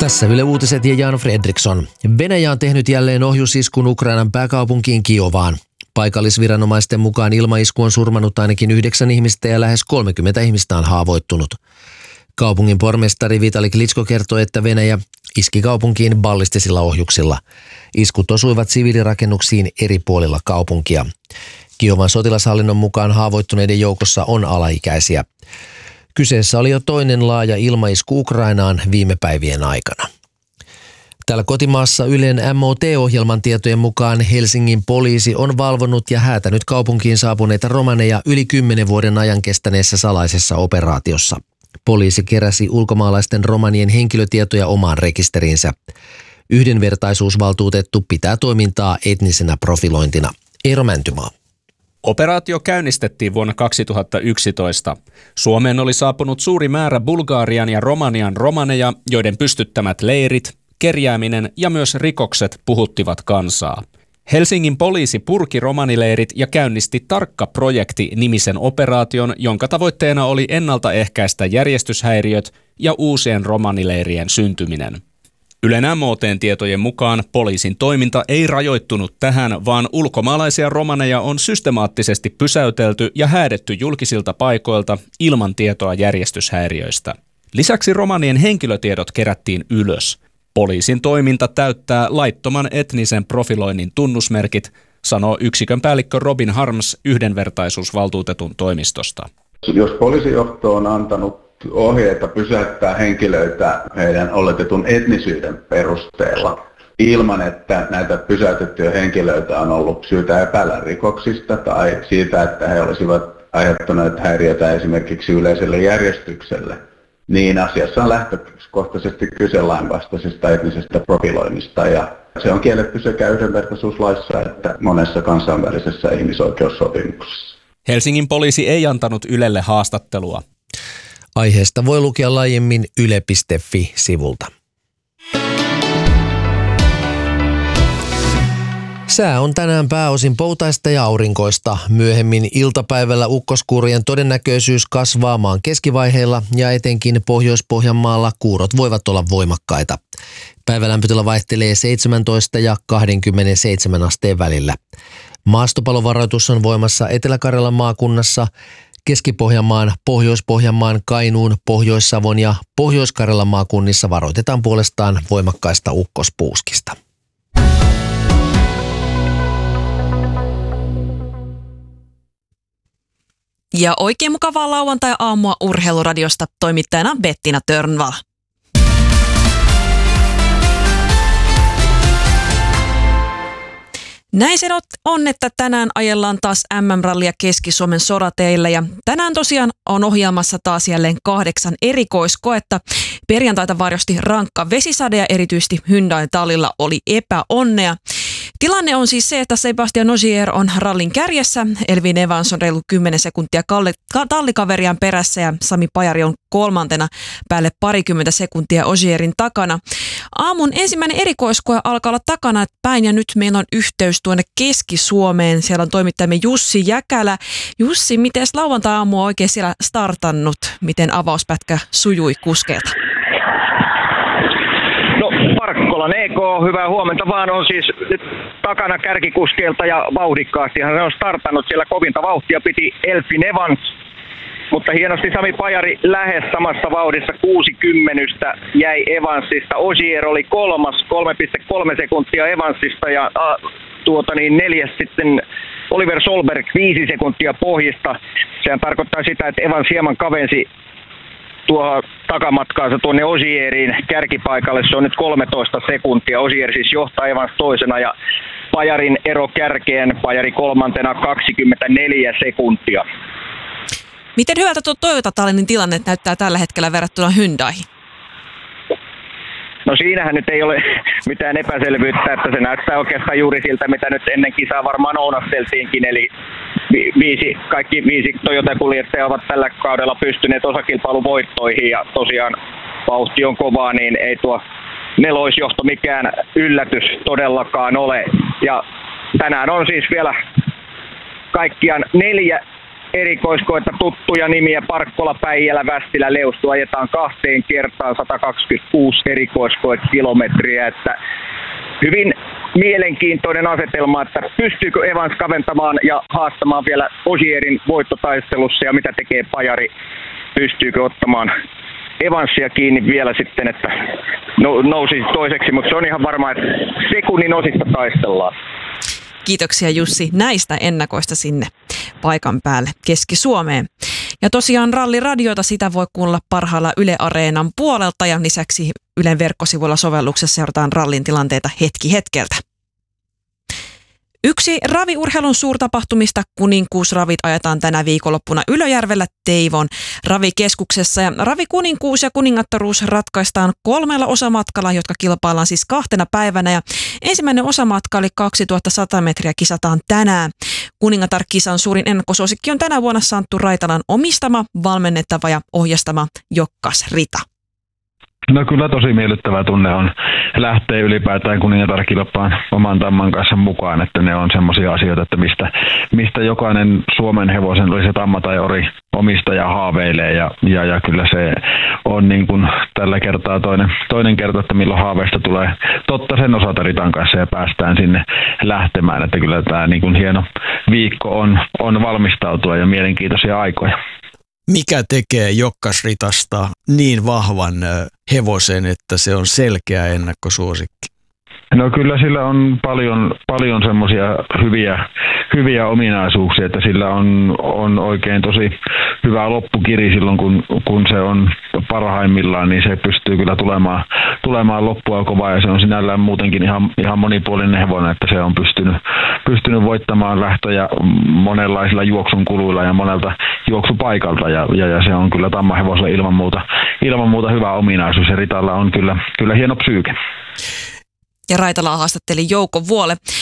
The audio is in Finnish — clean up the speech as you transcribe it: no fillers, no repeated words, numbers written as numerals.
Tässä Yle Uutiset ja Jan Fredriksson. Venäjä on tehnyt jälleen ohjusiskun Ukrainan pääkaupunkiin Kiovaan. Paikallisviranomaisten mukaan ilmaisku on surmannut ainakin 9 ihmistä ja lähes 30 ihmistä on haavoittunut. Kaupungin pormestari Vitali Klitschko kertoi, että Venäjä iski kaupunkiin ballistisilla ohjuksilla. Iskut osuivat siviilirakennuksiin eri puolilla kaupunkia. Kiovan sotilashallinnon mukaan haavoittuneiden joukossa on alaikäisiä. Kyseessä oli jo toinen laaja ilmaisku Ukrainaan viime päivien aikana. Täällä kotimaassa Ylen MOT-ohjelman tietojen mukaan Helsingin poliisi on valvonut ja häätänyt kaupunkiin saapuneita romaneja yli 10 vuoden ajan kestäneessä salaisessa operaatiossa. Poliisi keräsi ulkomaalaisten romanien henkilötietoja omaan rekisteriinsä. Yhdenvertaisuusvaltuutettu pitää toimintaa etnisenä profilointina. Eero Mäntymaa. Operaatio käynnistettiin vuonna 2011. Suomeen oli saapunut suuri määrä Bulgarian ja Romanian romaneja, joiden pystyttämät leirit, kerjääminen ja myös rikokset puhuttivat kansaa. Helsingin poliisi purki romanileirit ja käynnisti Tarkka-projekti-nimisen operaation, jonka tavoitteena oli ennaltaehkäistä järjestyshäiriöt ja uusien romanileirien syntyminen. Ylen MOT:n tietojen mukaan poliisin toiminta ei rajoittunut tähän, vaan ulkomaalaisia romaneja on systemaattisesti pysäytelty ja häädetty julkisilta paikoilta ilman tietoa järjestyshäiriöistä. Lisäksi romanien henkilötiedot kerättiin ylös. Poliisin toiminta täyttää laittoman etnisen profiloinnin tunnusmerkit, sanoo yksikön päällikkö Robin Harms yhdenvertaisuusvaltuutetun toimistosta. Jos poliisijohto on antanut ohjeita pysäyttää henkilöitä heidän oletetun etnisyyden perusteella ilman, että näitä pysäytettyjä henkilöitä on ollut syytä epäillä rikoksista tai siitä, että he olisivat aiheuttaneet häiriötä esimerkiksi yleiselle järjestykselle, niin asiassa on lähtökohtaisesti kyse lainvastaisesta etnisestä profiloinnista ja se on kielletty sekä yhdenvertaisuuslaissa että monessa kansainvälisessä ihmisoikeussopimuksessa. Helsingin poliisi ei antanut Ylelle haastattelua. Aiheesta voi lukea laajemmin yle.fi-sivulta. Sää on tänään pääosin poutaista ja aurinkoista. Myöhemmin iltapäivällä ukkoskuurojen todennäköisyys kasvaa maan keskivaiheilla ja etenkin Pohjois-Pohjanmaalla kuurot voivat olla voimakkaita. Päivälämpötila vaihtelee 17 ja 27 asteen välillä. Maastopalovaroitus on voimassa Etelä-Karjalan maakunnassa, Keski-Pohjanmaan, Pohjois-Pohjanmaan, Kainuun, Pohjois-Savon ja Pohjois-Karjalan maakunnissa varoitetaan puolestaan voimakkaista ukkospuuskista. Ja oikein mukavaa lauantai-aamua Urheiluradiosta toimittajana Bettina Törnvall. Näin se on, että tänään ajellaan taas MM-rallia Keski-Suomen sorateillä ja tänään tosiaan on ohjelmassa taas jälleen 8 erikoiskoetta. Perjantaita varjosti rankka vesisade ja erityisesti Hyundai-tallilla oli epäonnea. Tilanne on siis se, että Sebastian Ogier on rallin kärjessä, Elfyn Evans on reilu 10 sekuntia tallikaveriaan perässä ja Sami Pajari on kolmantena päälle parikymmentä sekuntia Ogierin takana. Aamun ensimmäinen erikoiskoe alkaa olla takana päin ja nyt meillä on yhteys tuonne Keski-Suomeen. Siellä on toimittajamme Jussi Jäkälä. Jussi, miten lauantai-aamu on oikein siellä startannut? Miten avauspätkä sujui kuskeilta? Parkkolan EK, hyvää huomenta vaan, on siis nyt takana kärkikuskeilta ja vauhdikkaasti. Hän on startannut siellä kovinta vauhtia, piti Elfyn Evans, mutta hienosti Sami Pajari lähes samassa vauhdissa 60 jäi Evansista. Ogier oli kolmas, 3,3 sekuntia Evansista ja neljäs sitten Oliver Solberg 5 sekuntia pohjista. Sehän tarkoittaa sitä, että Evans hieman kavensi tuo takamatkaansa tuonne Ogieriin kärkipaikalle. Se on nyt 13 sekuntia. Ogier siis johtaa Evans toisena ja Pajarin ero kärkeen. Pajari kolmantena 24 sekuntia. Miten hyvältä tuo Toyota-tallin tilanne näyttää tällä hetkellä verrattuna Hyundaihin? No siinähän nyt ei ole mitään epäselvyyttä, että se näyttää oikeastaan juuri siltä, mitä nyt ennen kisaa varmaan ounasteltiinkin. Eli kaikki 5 Toyota-kuljettajaa ovat tällä kaudella pystyneet osakilpailuvoittoihin ja tosiaan vauhti on kovaa, niin ei tuo nelosjohto mikään yllätys todellakaan ole. Ja tänään on siis vielä kaikkiaan 4 erikoiskoetta, tuttuja nimiä, Parkkola, Päijälä, Västilä, Leustu ajetaan 2 kertaan 126 erikoiskoekilometriä, että hyvin mielenkiintoinen asetelma, että pystyykö Evans kaventamaan ja haastamaan vielä Ogierin voittotaistelussa ja mitä tekee Pajari, pystyykö ottamaan Evansia kiinni vielä sitten, että nousisi toiseksi, mutta se on ihan varma, että sekunnin osista taistellaan. Kiitoksia Jussi näistä ennakoista sinne paikan päälle Keski-Suomeen. Ja tosiaan ralliradiota sitä voi kuunnella parhaalla Yle Areenan puolelta ja lisäksi Ylen verkkosivuilla sovelluksessa seurataan rallin tilanteita hetki hetkeltä. Yksi raviurheilun suurtapahtumista, Kuninkuusravit, ajetaan tänä viikonloppuna Ylöjärvellä Teivon ravikeskuksessa. Ja ravikuninkuus ja kuningattaruus ratkaistaan 3 osamatkalla, jotka kilpaillaan siis 2 päivänä. Ja ensimmäinen osamatka oli 2100 metriä, kisataan tänään. Kuningatar-kisan suurin ennakkosuosikki on tänä vuonna Santtu Raitalan omistama, valmennettava ja ohjastama Jokkas Rita. No kyllä tosi miellyttävä tunne on lähteä ylipäätään kuningatar-kilpaan oman tamman kanssa mukaan, että ne on semmoisia asioita, että mistä jokainen Suomen hevosen, oli se tamma tai ori, omistaja haaveilee ja kyllä se on niin kuin tällä kertaa toinen kerta, että milloin haaveista tulee totta sen osalta Ritan kanssa ja päästään sinne lähtemään, että kyllä tämä niin kuin hieno viikko on valmistautua ja mielenkiintoisia aikoja. Mikä tekee Jokkasritasta niin vahvan hevosen, että se on selkeä ennakkosuosikki? No kyllä sillä on paljon semmoisia hyviä ominaisuuksia, että sillä on oikein tosi hyvä loppukiri silloin, kun se on parhaimmillaan, niin se pystyy kyllä tulemaan loppua kovaa ja se on sinällään muutenkin ihan monipuolinen hevonen, että se on pystynyt voittamaan lähtöjä monenlaisilla juoksun kuluilla ja monelta juoksupaikalta ja se on kyllä tammahevoselle ilman muuta hyvä ominaisuus ja Ritalla on kyllä hieno psyyke. Ja Raitalaa haastatteli Jouko Vuole.